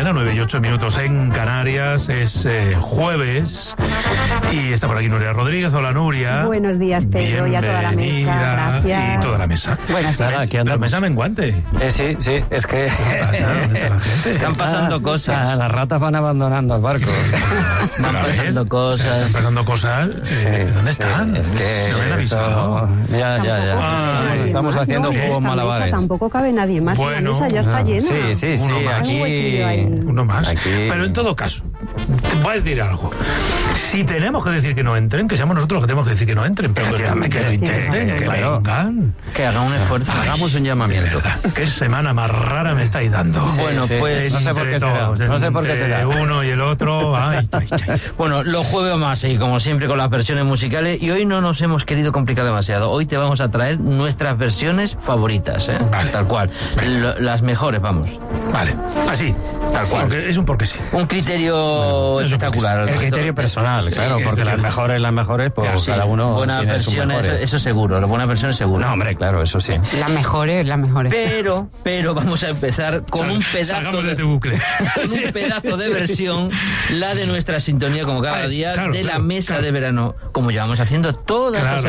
mañana, 9:08 en Canarias. Es jueves y está por aquí Nuria Rodríguez. Hola, Nuria. Buenos días, Pedro, y a toda la mesa. Gracias. Y toda la mesa. Buenas Nada, aquí andamos. La mesa menguante. Sí, es que... ¿Qué pasa? ¿Dónde está la gente? Están pasando cosas. Las ratas van abandonando el barco. Van pasando cosas. Están pasando cosas. ¿Dónde están? Es que... no me han avisado. Ya. Estamos haciendo juegos malabares. Tampoco cabe nadie más. La mesa ya está llena. Sí, aquí... Uno más. Aquí. Pero en todo caso, te voy a decir algo. Si tenemos que decir que no entren, que seamos nosotros los que tenemos que decir que no entren, pero que lo intenten, que vengan. Que hagan un esfuerzo, hagamos un llamamiento. ¿Qué semana más rara me estáis dando? Bueno, pues no sé por qué será. Uno y el otro. Ay. Bueno, los jueves vamos a seguir, como siempre, con las versiones musicales. Y hoy no nos hemos querido complicar demasiado. Hoy te vamos a traer nuestras versiones favoritas, ¿eh? Vale. Tal cual. Las mejores, vamos. Vale, así. Tal cual. Es un porque sí. Un criterio espectacular. El criterio personal, Sí, claro, porque las mejores, pues Claro, sí. cada uno buenas tiene sus versiones, mejores. eso seguro, las buenas versiones seguro. No, hombre, claro, eso sí. Las mejores. Pero vamos a empezar con un pedazo Salgamos de este bucle. con un pedazo de versión, la de nuestra sintonía, como cada día, claro, de la mesa de verano, como llevamos haciendo todas las